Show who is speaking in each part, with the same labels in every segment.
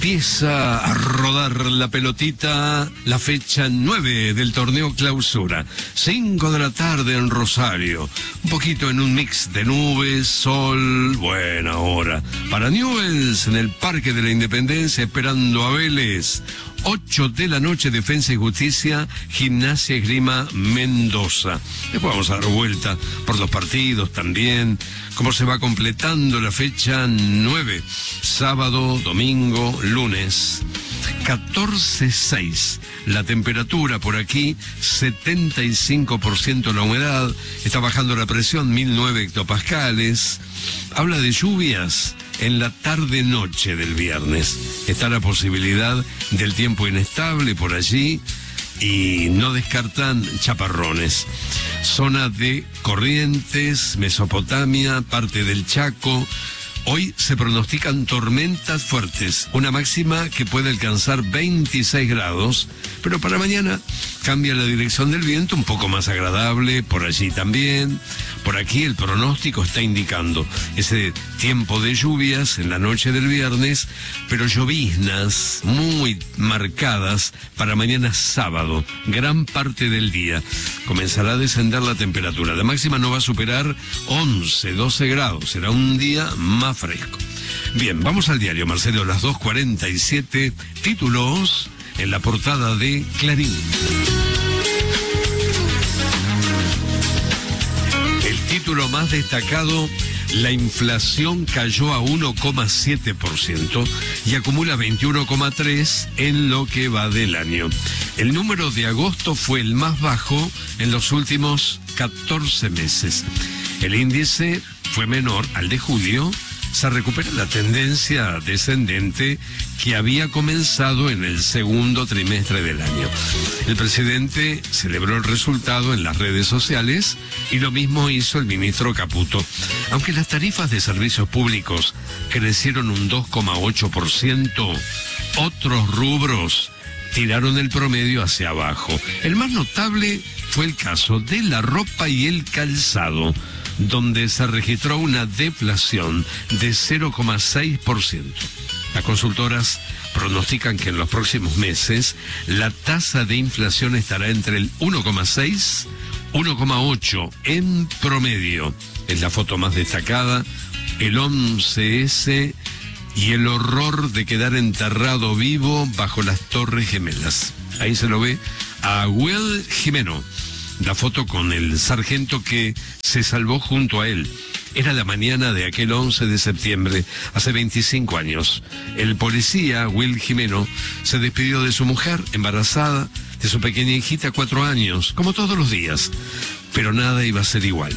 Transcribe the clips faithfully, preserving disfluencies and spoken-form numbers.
Speaker 1: Empieza a rodar la pelotita, la fecha nueve del torneo Clausura. cinco de la tarde en Rosario. Un poquito en un mix de nubes, sol, buena hora. Para Newell's en el Parque de la Independencia esperando a Vélez. ocho de la noche, Defensa y Justicia, Gimnasia Esgrima Mendoza. Después vamos a dar vuelta por los partidos también, cómo se va completando la fecha nueve, sábado, domingo, lunes. catorce seis, la temperatura por aquí, setenta y cinco por ciento la humedad, está bajando la presión, mil nueve hectopascales. Habla de lluvias en la tarde-noche del viernes. Está la posibilidad del tiempo inestable por allí y no descartan chaparrones. Zona de Corrientes, Mesopotamia, parte del Chaco. Hoy se pronostican tormentas fuertes, una máxima que puede alcanzar veintiséis grados, pero para mañana cambia la dirección del viento, un poco más agradable, por allí también. Por aquí el pronóstico está indicando ese tiempo de lluvias en la noche del viernes, pero lloviznas muy marcadas para mañana sábado, gran parte del día. Comenzará a descender la temperatura, la máxima no va a superar once, doce grados, será un día más fresco. Bien, vamos al diario, Marcelo, las dos cuarenta y siete, títulos en la portada de Clarín. El título más destacado: la inflación cayó a uno coma siete por ciento y acumula veintiuno coma tres por ciento en lo que va del año. El número de agosto fue el más bajo en los últimos catorce meses. El índice fue menor al de julio. Se recupera la tendencia descendente que había comenzado en el segundo trimestre del año. El presidente celebró el resultado en las redes sociales y lo mismo hizo el ministro Caputo. Aunque las tarifas de servicios públicos crecieron un dos coma ocho por ciento, otros rubros tiraron el promedio hacia abajo. El más notable fue el caso de la ropa y el calzado, donde se registró una deflación de cero coma seis por ciento. Las consultoras pronostican que en los próximos meses la tasa de inflación estará entre el uno coma seis y uno coma ocho en promedio. Es la foto más destacada, el once ese y el horror de quedar enterrado vivo bajo las Torres Gemelas. Ahí se lo ve a Will Jimeno. La foto con el sargento que se salvó junto a él. Era la mañana de aquel once de septiembre, hace veinticinco años. El policía, Will Jimeno, se despidió de su mujer, embarazada, de su pequeña hijita, cuatro años, como todos los días. Pero nada iba a ser igual.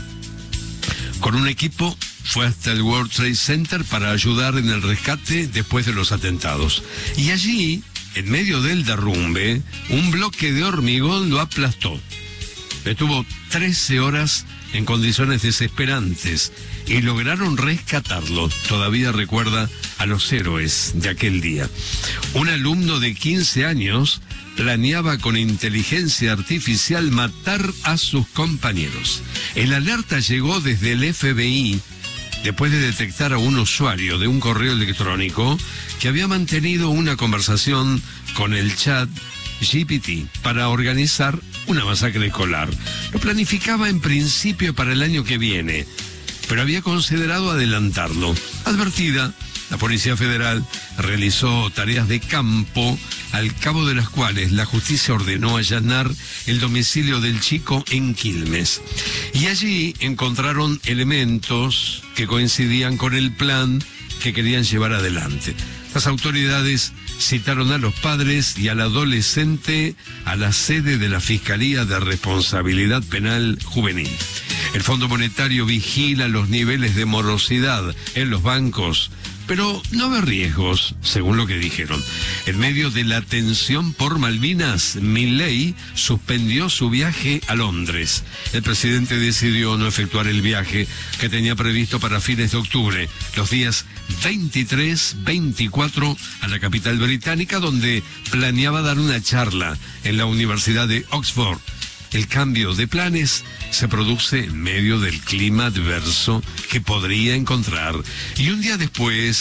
Speaker 1: Con un equipo fue hasta el World Trade Center para ayudar en el rescate después de los atentados. Y allí, en medio del derrumbe, un bloque de hormigón lo aplastó. Estuvo trece horas en condiciones desesperantes y lograron rescatarlo. Todavía recuerda a los héroes de aquel día. Un alumno de quince años planeaba con inteligencia artificial matar a sus compañeros. El alerta llegó desde el F B I después de detectar a un usuario de un correo electrónico que había mantenido una conversación con el chat G P T para organizar una masacre escolar. Lo planificaba en principio para el año que viene, pero había considerado adelantarlo. Advertida, la Policía Federal realizó tareas de campo, al cabo de las cuales la justicia ordenó allanar el domicilio del chico en Quilmes. Y allí encontraron elementos que coincidían con el plan que querían llevar adelante. Las autoridades citaron a los padres y al adolescente a la sede de la Fiscalía de Responsabilidad Penal Juvenil. El Fondo Monetario vigila los niveles de morosidad en los bancos, pero no ve riesgos, según lo que dijeron. En medio de la tensión por Malvinas, Milei suspendió su viaje a Londres. El presidente decidió no efectuar el viaje que tenía previsto para fines de octubre, los días veintitrés, veinticuatro, a la capital británica, donde planeaba dar una charla en la Universidad de Oxford. El cambio de planes se produce en medio del clima adverso que podría encontrar. Y un día después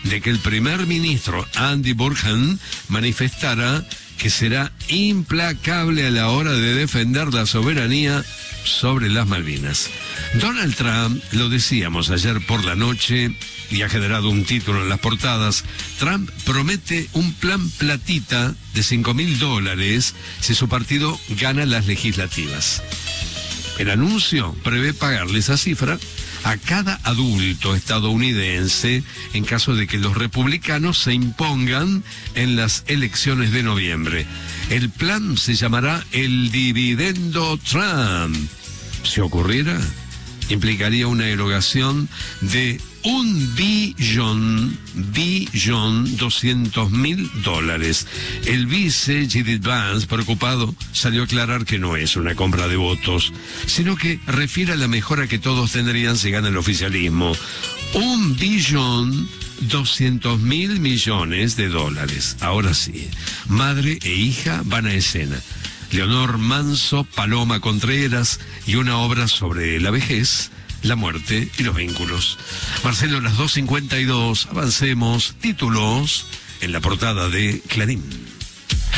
Speaker 1: de que el primer ministro Andy Burnham manifestara que será implacable a la hora de defender la soberanía sobre las Malvinas. Donald Trump, lo decíamos ayer por la noche, y ha generado un título en las portadas, Trump promete un plan platita de cinco mil dólares si su partido gana las legislativas. El anuncio prevé pagarle esa cifra a cada adulto estadounidense en caso de que los republicanos se impongan en las elecciones de noviembre. El plan se llamará el dividendo Trump. Si ocurriera, implicaría una erogación de un billón, billón, doscientos mil dólares. El vice J D Vance, preocupado, salió a aclarar que no es una compra de votos, sino que refiere a la mejora que todos tendrían si gana el oficialismo. Un billón, doscientos mil millones de dólares. Ahora sí, madre e hija van a escena. Leonor Manso, Paloma Contreras y una obra sobre la vejez, la muerte y los vínculos. Marcelo, las dos cincuenta y dos, avancemos, títulos en la portada de Clarín.